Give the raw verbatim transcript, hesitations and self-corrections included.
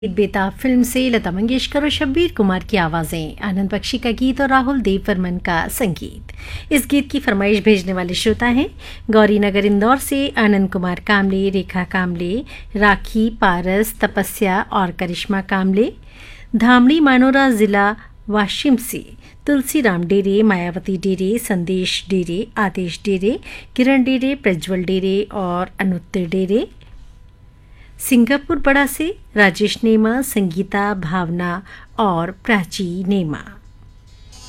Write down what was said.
बेताब फिल्म से लता मंगेशकर और शब्बीर कुमार की आवाजें, आनंद बख्शी का गीत और राहुल देव वर्मन का संगीत। इस गीत की फरमाइश भेजने वाले श्रोता हैं गौरी नगर इंदौर से आनंद कुमार कामले, रेखा कामले, राखी पारस, तपस्या और करिश्मा कामले। धामड़ी मानोरा जिला वाशिम से तुलसीराम डेरे, मायावती डेरे, संदेश डेरे, आदेश डेरे, किरण डेरे, प्रज्वल डेरे और अनुत्तर डेरे। सिंगापुर बड़ा से राजेश नेमा, संगीता, भावना और प्राची नेमा।